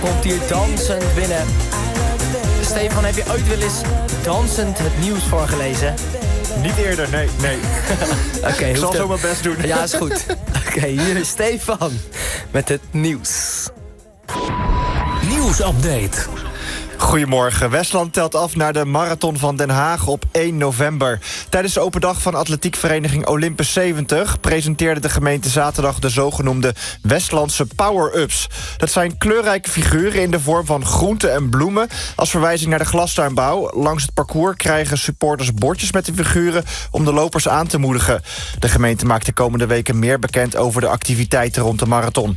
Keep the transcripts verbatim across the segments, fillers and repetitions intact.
Komt hier dansend binnen. Stefan, heb je ooit wel eens dansend het nieuws voorgelezen? Niet eerder, nee, nee. Okay, ik zal zo mijn best doen. Ja, is goed. Oké, okay, hier is Stefan met het nieuws. Nieuwsupdate. Goedemorgen. Westland telt af naar de Marathon van Den Haag op één november. Tijdens de open dag van atletiekvereniging Olympus zeventig... presenteerde de gemeente zaterdag de zogenoemde Westlandse Power-Ups. Dat zijn kleurrijke figuren in de vorm van groenten en bloemen. Als verwijzing naar de glastuinbouw. Langs het parcours krijgen supporters bordjes met de figuren... om de lopers aan te moedigen. De gemeente maakt de komende weken meer bekend over de activiteiten rond de marathon.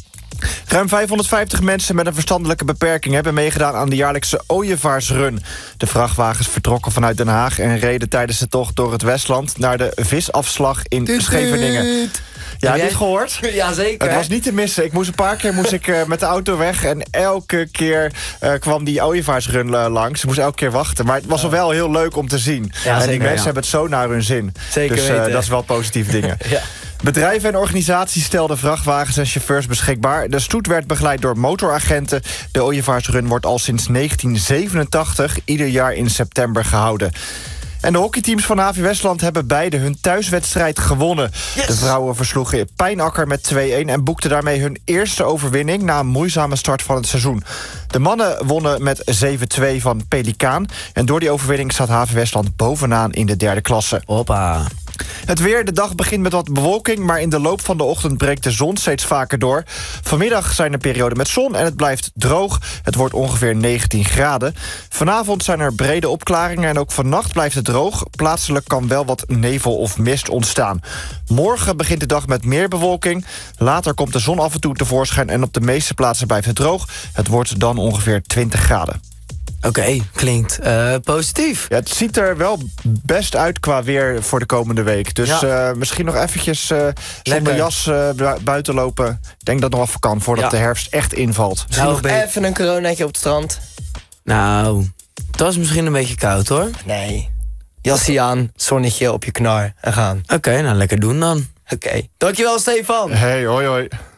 Ruim vijfhonderdvijftig mensen met een verstandelijke beperking hebben meegedaan aan de jaarlijkse Ooievaarsrun. De vrachtwagens vertrokken vanuit Den Haag en reden tijdens de tocht door het Westland naar de visafslag in Tuut, Scheveningen. Ja, heb je dit gehoord? Ja, zeker. Het was niet te missen. Ik moest een paar keer moest ik, uh, met de auto weg en elke keer uh, kwam die Ooievaarsrun uh, langs. Ik moest elke keer wachten. Maar het was al wel heel leuk om te zien. Ja, en zeker, die mensen ja. hebben het zo naar hun zin. Zeker dus uh, dat is wel positieve dingen. Ja. Bedrijven en organisaties stelden vrachtwagens en chauffeurs beschikbaar. De stoet werd begeleid door motoragenten. De Ooievaarsrun wordt al sinds negentien zevenentachtig ieder jaar in september gehouden. En de hockeyteams van H V Westland hebben beide hun thuiswedstrijd gewonnen. Yes. De vrouwen versloegen Pijnakker met twee-een... en boekten daarmee hun eerste overwinning na een moeizame start van het seizoen. De mannen wonnen met zeven-twee van Pelikaan. En door die overwinning staat H V Westland bovenaan in de derde klasse. Hoppa. Het weer, de dag begint met wat bewolking... maar in de loop van de ochtend breekt de zon steeds vaker door. Vanmiddag zijn er perioden met zon en het blijft droog. Het wordt ongeveer negentien graden. Vanavond zijn er brede opklaringen en ook vannacht blijft het droog. Plaatselijk kan wel wat nevel of mist ontstaan. Morgen begint de dag met meer bewolking. Later komt de zon af en toe tevoorschijn... en op de meeste plaatsen blijft het droog. Het wordt dan ongeveer twintig graden. Oké, okay, klinkt uh, positief. Ja, het ziet er wel best uit qua weer voor de komende week. Dus ja. uh, misschien nog eventjes uh, zonder jas uh, buiten lopen. Ik denk dat het nog even kan voordat ja. de herfst echt invalt. Misschien nou, nog even een coronaatje op het strand. Nou, het was misschien een beetje koud hoor. Nee. Jassie aan, zonnetje op je knar en gaan. Oké, okay, nou lekker doen dan. Oké, okay. Dankjewel Stefan. Hey, hoi hoi.